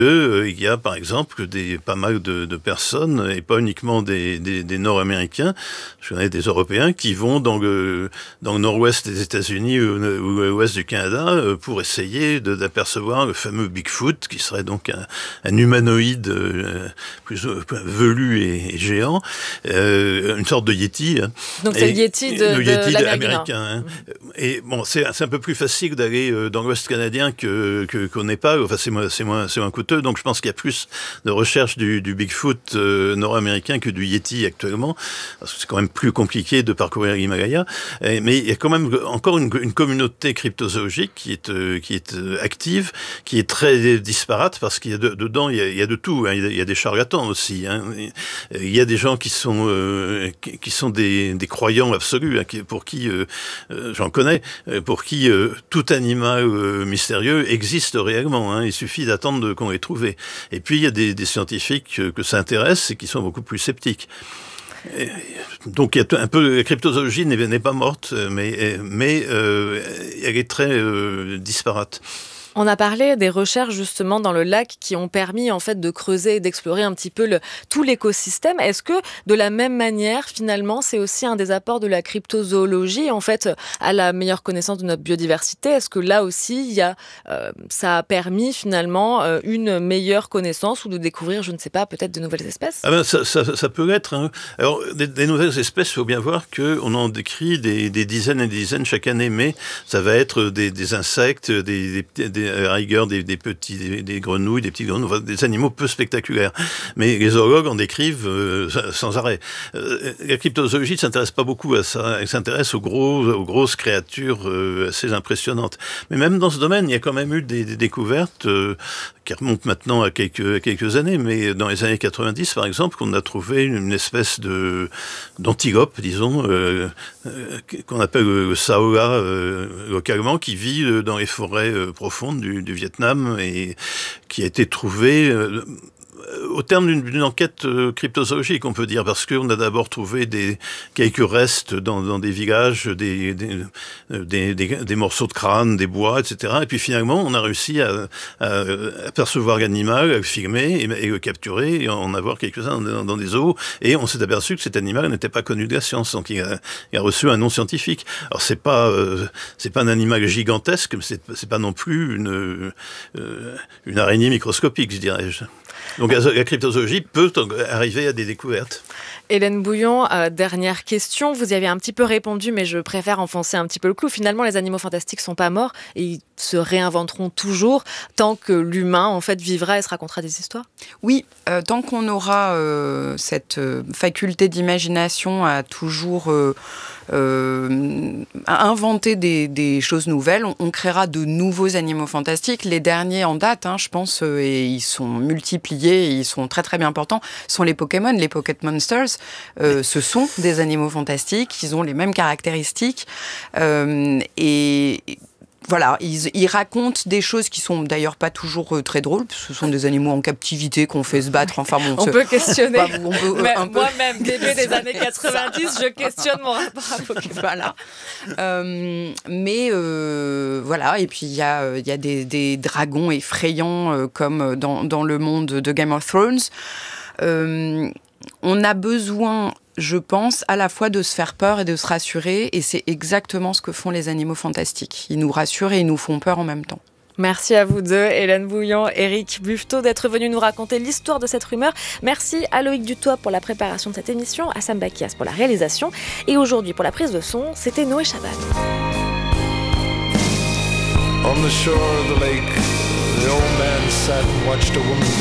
Il y a par exemple pas mal de personnes, et pas uniquement des Nord-Américains, je connais des Européens, qui vont dans le nord-ouest des États-Unis ou l'ouest du Canada pour essayer d'apercevoir le fameux Bigfoot, qui serait donc un humanoïde plus velu et géant, une sorte de Yéti. Hein. Donc c'est le Yéti de américain. Hein. Et bon, c'est un peu plus facile d'aller dans l'ouest canadien qu'au Népal. Enfin, c'est moins coûteux. Donc je pense qu'il y a plus de recherche du Bigfoot nord-américain que du Yéti actuellement, parce que c'est quand même plus compliqué de parcourir l'Himalaya. Mais il y a quand même encore une communauté cryptozoologique qui est active, qui est très disparate, parce qu'il y a dedans il y a de tout. Hein. Il y a des charlatans aussi. Hein. Il y a des gens qui sont des croyants absolus, hein, pour qui j'en connais, pour qui tout animal mystérieux existe réellement. Hein. Il suffit d'attendre qu'on les trouve. Et puis il y a des scientifiques que ça intéresse et qui sont beaucoup plus sceptiques. Donc il y a un peu, la cryptozoologie n'est pas morte, mais elle est très disparate. On a parlé des recherches justement dans le lac qui ont permis en fait de creuser et d'explorer un petit peu tout l'écosystème. Est-ce que de la même manière, finalement, c'est aussi un des apports de la cryptozoologie en fait à la meilleure connaissance de notre biodiversité? Est-ce que là aussi, ça a permis finalement une meilleure connaissance ou de découvrir, je ne sais pas, peut-être de nouvelles espèces? Ça peut l'être. Hein. Alors des nouvelles espèces, il faut bien voir qu'on en décrit des dizaines et des dizaines chaque année, mais ça va être des insectes, à rigueur des grenouilles, des petites grenouilles, enfin, des animaux peu spectaculaires. Mais les zoologues en décrivent sans arrêt. La cryptozoologie ne s'intéresse pas beaucoup à ça. Elle s'intéresse aux grosses créatures assez impressionnantes. Mais même dans ce domaine, il y a quand même eu des découvertes qui remontent maintenant à quelques années. Mais dans les années 90, par exemple, qu'on a trouvé une espèce d'antilope, disons, qu'on appelle le saola localement, qui vit dans les forêts profondes du Vietnam et qui a été trouvé au terme d'une enquête cryptozoologique, on peut dire, parce qu'on a d'abord trouvé quelques restes dans des villages, des morceaux de crâne, des bois, etc. Et puis finalement, on a réussi à apercevoir l'animal, à le filmer et le capturer, et en avoir quelques-uns dans des zoos. Et on s'est aperçu que cet animal n'était pas connu de la science, donc il a reçu un nom scientifique. Alors c'est pas un animal gigantesque, mais c'est pas non plus une araignée microscopique, je dirais. Donc la cryptozoologie peut arriver à des découvertes. Hélène Bouillon, dernière question. Vous y avez un petit peu répondu, mais je préfère enfoncer un petit peu le clou. Finalement, les animaux fantastiques ne sont pas morts et ils se réinventeront toujours tant que l'humain, en fait, vivra et se racontera des histoires. Oui, tant qu'on aura cette faculté d'imagination à toujours à inventer des choses nouvelles, on créera de nouveaux animaux fantastiques. Les derniers en date, je pense, et ils sont multipliés, et ils sont très très bien importants, sont les Pokémon, les Pocket Monsters. Ce sont des animaux fantastiques, ils ont les mêmes caractéristiques et voilà, ils racontent des choses qui sont d'ailleurs pas toujours très drôles, parce que ce sont des animaux en captivité qu'on fait se battre. Enfin bon, on peut questionner. Moi-même, début des années 90, je questionne mon rapport à Pokémon. Voilà. Mais voilà, et puis il y a des dragons effrayants comme dans le monde de Game of Thrones. On a besoin, je pense, à la fois de se faire peur et de se rassurer, et c'est exactement ce que font les animaux fantastiques. Ils nous rassurent et ils nous font peur en même temps. Merci à vous deux, Hélène Bouillon, Éric Buffetot, d'être venus nous raconter l'histoire de cette rumeur. Merci à Loïc Dutoit pour la préparation de cette émission, à Sam Bakias pour la réalisation. Et aujourd'hui, pour la prise de son, c'était Noé Chaban. On the shore of the lake, the old man sat and watched a woman